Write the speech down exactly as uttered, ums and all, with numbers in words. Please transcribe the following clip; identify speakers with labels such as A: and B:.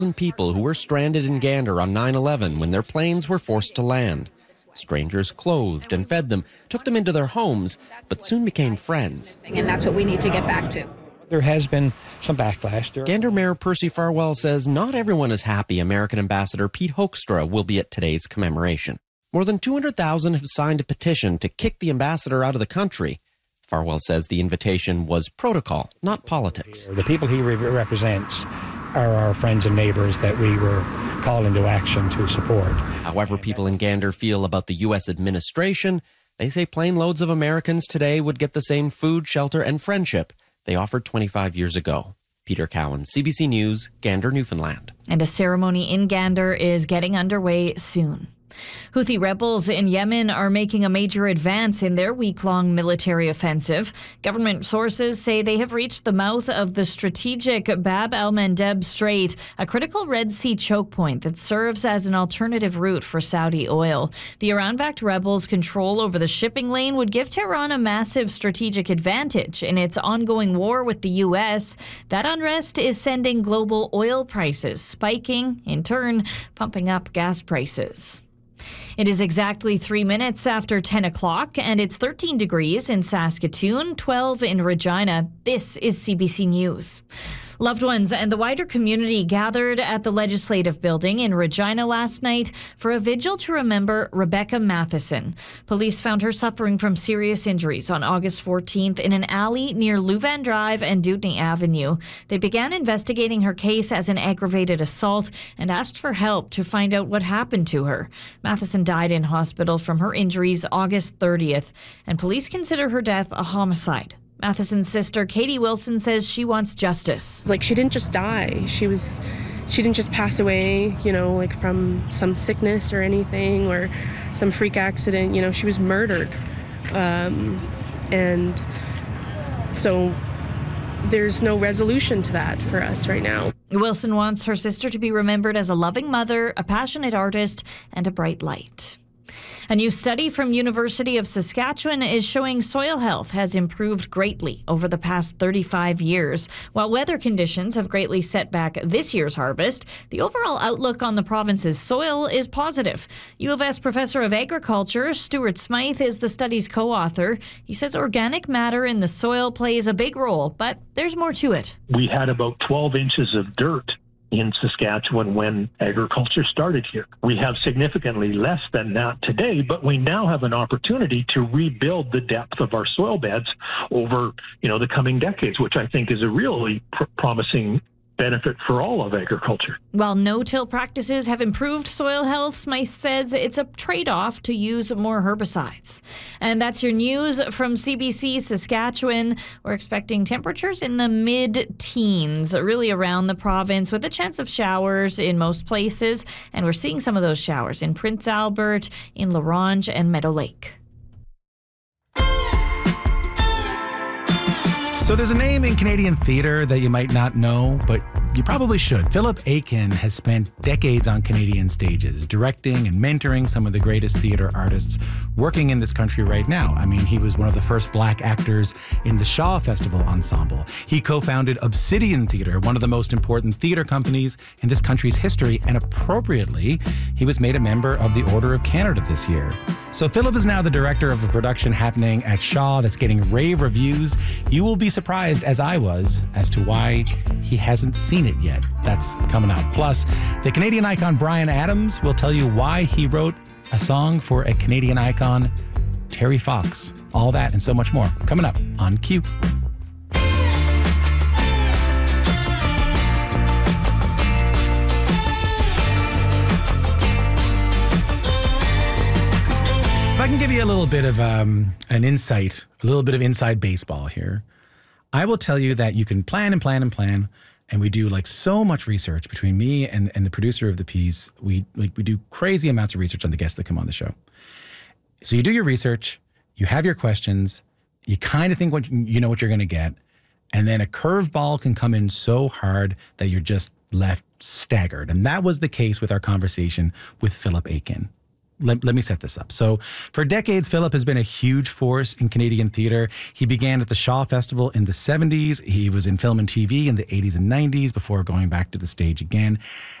A: People who were stranded in Gander on nine eleven when their planes were forced to land. Strangers clothed and fed them, took them into their homes, but soon became friends.
B: And that's what we need to get back to.
C: There has been some backlash. There.
A: Gander Mayor Percy Farwell says not everyone is happy American Ambassador Pete Hoekstra will be at today's commemoration. More than two hundred thousand have signed a petition to kick the ambassador out of the country. Farwell says the invitation was protocol, not politics.
C: The people he re- represents are our friends and neighbors that we were called into action to support.
A: However people in Gander feel about the U S administration, they say plane loads of Americans today would get the same food, shelter, and friendship they offered twenty-five years ago. Peter Cowan, C B C News, Gander, Newfoundland.
D: And a ceremony in Gander is getting underway soon. Houthi rebels in Yemen are making a major advance in their week-long military offensive. Government sources say they have reached the mouth of the strategic Bab el-Mandeb Strait, a critical Red Sea choke point that serves as an alternative route for Saudi oil. The Iran-backed rebels' control over the shipping lane would give Tehran a massive strategic advantage in its ongoing war with the U S. That unrest is sending global oil prices spiking, in turn, pumping up gas prices. It is exactly three minutes after ten o'clock, and it's thirteen degrees in Saskatoon, twelve in Regina. This is C B C News. Loved ones and the wider community gathered at the Legislative Building in Regina last night for a vigil to remember Rebecca Matheson. Police found her suffering from serious injuries on August fourteenth in an alley near Louvain Drive and Dewdney Avenue. They began investigating her case as an aggravated assault and asked for help to find out what happened to her. Matheson died in hospital from her injuries August thirtieth, and police consider her death a homicide. Matheson's sister, Katie Wilson, says she wants justice.
E: Like, she didn't just die. She was, she didn't just pass away, you know, like from some sickness or anything or some freak accident. You know, she was murdered. Um, and so there's no resolution to that for us right now.
D: Wilson wants her sister to be remembered as a loving mother, a passionate artist, and a bright light. A new study from University of Saskatchewan is showing soil health has improved greatly over the past thirty-five years. While weather conditions have greatly set back this year's harvest, the overall outlook on the province's soil is positive. U of S Professor of Agriculture Stuart Smythe is the study's co-author. He says organic matter in the soil plays a big role, but there's more to it.
F: We had about twelve inches of dirt in Saskatchewan when agriculture started here. We have significantly less than that today, but we now have an opportunity to rebuild the depth of our soil beds over, you know, the coming decades, which I think is a really pr- promising benefit for all of agriculture.
D: While no-till practices have improved soil health, Smythe says it's a trade-off to use more herbicides. And that's your news from C B C Saskatchewan. We're expecting temperatures in the mid-teens, really around the province, with a chance of showers in most places. And we're seeing some of those showers in Prince Albert, in La Ronge, and Meadow Lake.
G: So there's a name in Canadian theatre that you might not know, but you probably should. Philip Aiken has spent decades on Canadian stages, directing and mentoring some of the greatest theatre artists working in this country right now. I mean, he was one of the first black actors in the Shaw Festival Ensemble. He co-founded Obsidian Theatre, one of the most important theatre companies in this country's history, and appropriately, he was made a member of the Order of Canada this year. So Philip is now the director of a production happening at Shaw that's getting rave reviews. You will be surprised, as I was, as to why he hasn't seen it yet. That's coming out. Plus, the Canadian icon Bryan Adams will tell you why he wrote a song for a Canadian icon, Terry Fox. All that and so much more coming up on Q. If I can give you a little bit of um, an insight, a little bit of inside baseball here, I will tell you that you can plan and plan and plan, and we do like so much research between me and, and the producer of the piece. We like we do crazy amounts of research on the guests that come on the show. So you do your research, you have your questions, you kind of think what you know what you're going to get, and then a curveball can come in so hard that you're just left staggered. And that was the case with our conversation with Philip Aiken. let, let me set this up. So for decades, Philip has been a huge force in Canadian theatre. He began at the Shaw Festival in the seventies. He was in film and T V in the eighties and nineties before going back to the stage again.